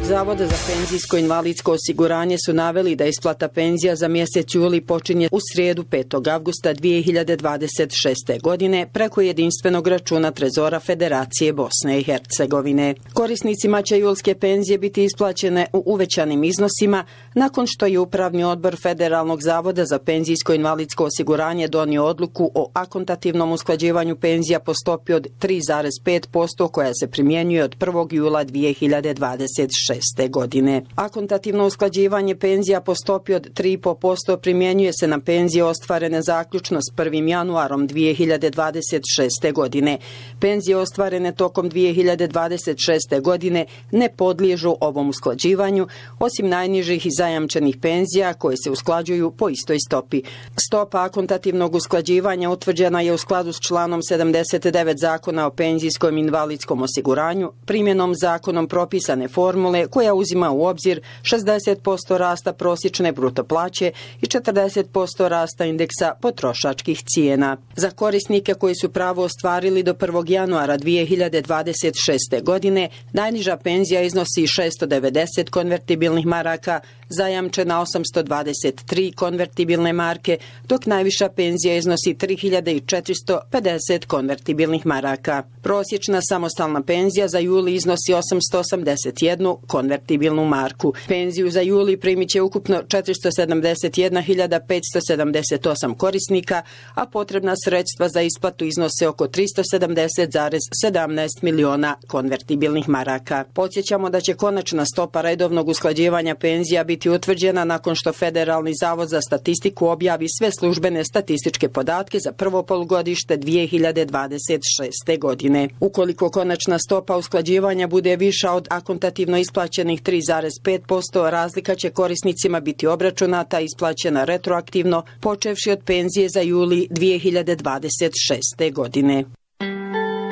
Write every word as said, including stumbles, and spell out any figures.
zavoda za penzijsko i invalidsko osiguranje su naveli da isplata penzija za mjesec juli počinje u srijedu petog avgusta dvije hiljade dvadeset šeste. godine preko jedinstvenog računa Trezora Federacije Bosne i Hercegovine. Korisnicima će julske penzije biti isplaćene u uvećanim iznosima nakon što je Upravni odbor Federalnog zavoda za penzijsko i invalidsko osiguranje donio odluku o akontativnom usklađivanju penzija po stopi od tri zarez pet posto koja se primjenjuje od prvog jula dvije hiljade dvadeset šeste. godine. Akontativno usklađivanje penzija po stopi od tri zarez pet posto primjenjuje se na penzije ostvarene zaključno s prvim januarom dvije hiljade dvadeset šeste. godine. Penzije ostvarene tokom dvije hiljade dvadeset šeste. godine ne podliježu ovom usklađivanju, osim najnižih i zajamčenih penzija koje se usklađuju po istoj stopi. Stopa akontativnog usklađivanja utvrđena je u skladu s članom sedamdeset devet Zakona o penzijskom i invalidskom osiguranju, primjenom zakonom propisane formule koja uzima u obzir šezdeset posto rasta prosječne bruto plaće i četrdeset posto rasta indeksa potrošačkih cijena. Za korisnike koji su pravo ostvarili do prvog januara dvije hiljade dvadeset šeste. godine, najniža penzija iznosi šessto devedeset konvertibilnih maraka, zajamčena osamsto dvadeset tri konvertibilne marke, dok najviša penzija iznosi tri hiljade četiristo pedeset konvertibilnih maraka. Prosječna samostalna penzija za juli iznosi osamsto osamdeset jednu konvertibilnu marku. Penziju za juli primit će ukupno četiristo sedamdeset jedna hiljada petsto sedamdeset osam korisnika, a potrebna sredstva za isplatu iznose oko tristo sedamdeset zarez sedamnaest miliona konvertibilnih maraka. Podsjećamo da će konačna stopa redovnog usklađivanja penzija biti utvrđena nakon što Federalni zavod za statistiku objavi sve službene statističke podatke za prvo polugodište dvije hiljade dvadeset šeste. godine. Ukoliko konačna stopa usklađivanja bude viša od akontativno isplaćenih tri zarez pet posto, razlika će korisnicima biti obračunata i isplaćena retroaktivno, počevši od penzije za juli dvije hiljade dvadeset šeste. godine.